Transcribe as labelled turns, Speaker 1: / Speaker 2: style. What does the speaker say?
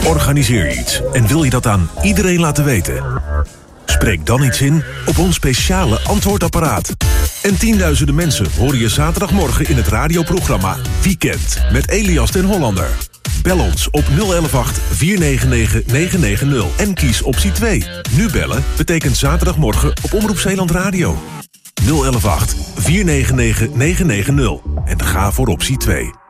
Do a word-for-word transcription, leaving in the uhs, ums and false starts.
Speaker 1: Organiseer je iets en wil je dat aan iedereen laten weten? Spreek dan iets in op ons speciale antwoordapparaat. En tienduizenden mensen horen je zaterdagmorgen in het radioprogramma Weekend met Elias den Hollander. Bel ons op nul een een acht, vier negen negen, negen negen nul en kies optie twee. Nu bellen betekent zaterdagmorgen op Omroep Zeeland Radio. nul een een acht, vier negen negen, negen negen nul en ga voor optie twee.